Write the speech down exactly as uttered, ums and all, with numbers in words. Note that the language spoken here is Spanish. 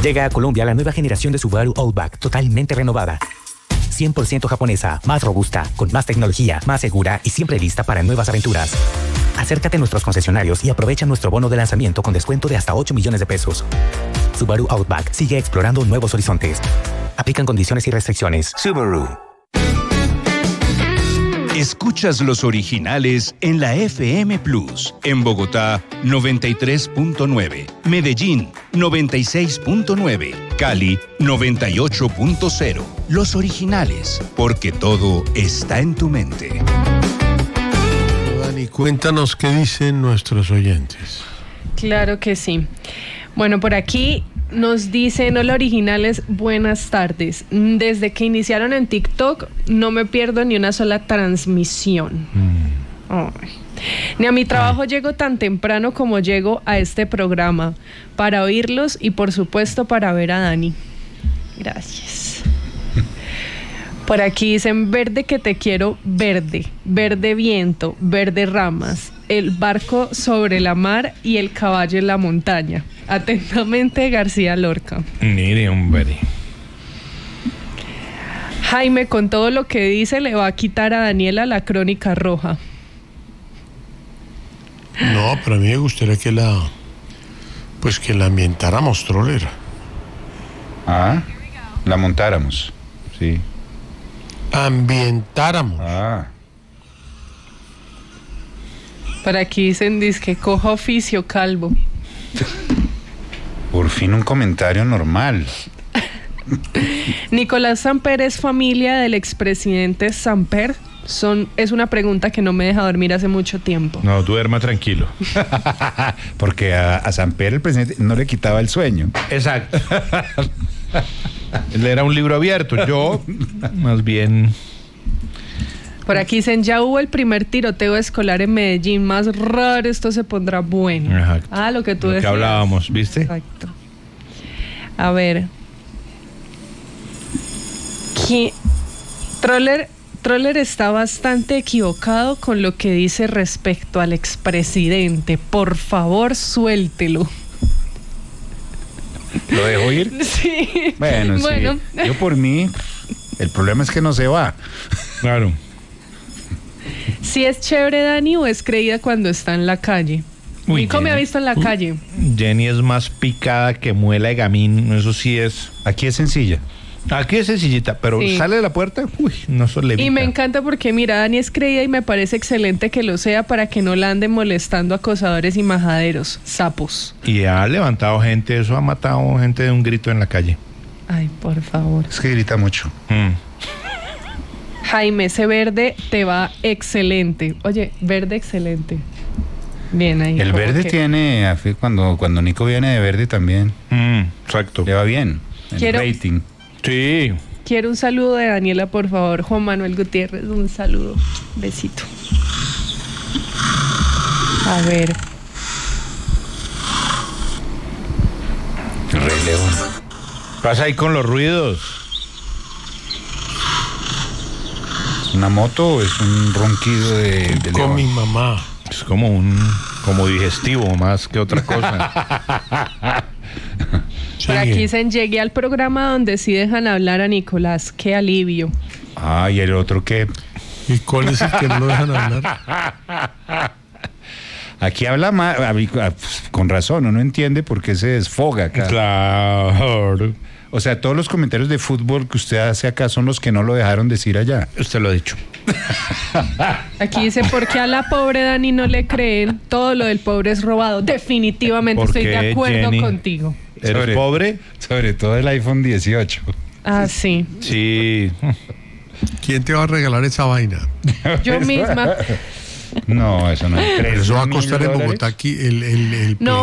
Llega a Colombia la nueva generación de Subaru Outback, totalmente renovada. cien por ciento japonesa, más robusta, con más tecnología, más segura y siempre lista para nuevas aventuras. Acércate a nuestros concesionarios y aprovecha nuestro bono de lanzamiento con descuento de hasta ocho millones de pesos. Subaru Outback sigue explorando nuevos horizontes. Aplican condiciones y restricciones. Subaru. Escuchas los originales en la F M Plus. En Bogotá, noventa y tres punto nueve. Medellín, noventa y seis punto nueve. Cali, noventa y ocho punto cero. Los originales, porque todo está en tu mente. Dani, cuéntanos qué dicen nuestros oyentes. Claro que sí. Bueno, por aquí nos dicen, hola originales, buenas tardes. Desde que iniciaron en TikTok no me pierdo ni una sola transmisión. Mm. Ay. Ni a mi trabajo Ay. llego tan temprano como llego a este programa para oírlos y por supuesto para ver a Dani. Gracias. Por aquí dicen, verde que te quiero, verde, verde viento, verde ramas, el barco sobre la mar y el caballo en la montaña. Atentamente, García Lorca. Mire, hombre. Jaime, con todo lo que dice, le va a quitar a Daniela la crónica roja. No, pero a mí me gustaría que la, pues que la ambientáramos, Troller. Ah, la montáramos, sí. Ambientáramos. Ah. Por aquí dicen, disque coja oficio, calvo. Por fin un comentario normal. Nicolás Samper es familia del expresidente Samper. Son, es una pregunta que no me deja dormir hace mucho tiempo. No, duerma tranquilo. Porque a, a Samper el presidente no le quitaba el sueño. Exacto. Él era un libro abierto. Yo, más bien... Por aquí dicen, ya hubo el primer tiroteo escolar en Medellín, más raro, esto se pondrá bueno. Exacto. Ah, lo que tú lo decías. que hablábamos, ¿viste? Exacto. A ver. ¿Qué? Troller, Troller está bastante equivocado con lo que dice respecto al expresidente. Por favor, suéltelo. ¿Lo dejo ir? Sí. Bueno, bueno. sí. Yo por mí, el problema es que no se va. Claro. Si es chévere Dani o es creída cuando está en la calle. Uy, Nico me ha visto en la uy, calle. Jenny es más picada que muela de gamín, eso sí es. Aquí es sencilla. Aquí es sencillita, pero Sí. sale de la puerta, uy, no se le evita. Y me encanta porque, mira, Dani es creída y me parece excelente que lo sea para que no la anden molestando acosadores y majaderos, sapos. Y ha levantado gente, eso ha matado gente de un grito en la calle. Ay, por favor. Es que grita mucho. Mm. Jaime, ese verde te va excelente. Oye, verde excelente. Bien ahí. El como verde que- tiene, cuando, cuando Nico viene de verde también, Mm, exacto. le va bien. El Quiero- rating. Sí. Quiero un saludo de Daniela, por favor. Juan Manuel Gutiérrez, un saludo. Besito. A ver. Rey León. Pasa ahí con los ruidos. ¿Es una moto o es un ronquido de, de Con león? mi mamá. Es como un, como digestivo más que otra cosa. Por aquí dicen, llegué al programa donde sí dejan hablar a Nicolás. Qué alivio. Ah, ¿y el otro qué? ¿Y cuál es el que no lo dejan hablar? Aquí habla más, con razón, uno entiende por qué se desfoga acá. Claro. O sea, todos los comentarios de fútbol que usted hace acá son los que no lo dejaron decir allá. Usted lo ha dicho. Aquí dice, ¿por qué a la pobre Dani no le creen? Todo lo del pobre es robado. Definitivamente ¿Por estoy qué, de acuerdo Jenny? contigo. ¿Eres Sobre- pobre? Sobre todo el iPhone dieciocho. Ah, sí. Sí. ¿Quién te va a regalar esa vaina? Yo misma. No, eso no. Eso va a ¿tres mil costar en dólares? Bogotá aquí el, el, el No,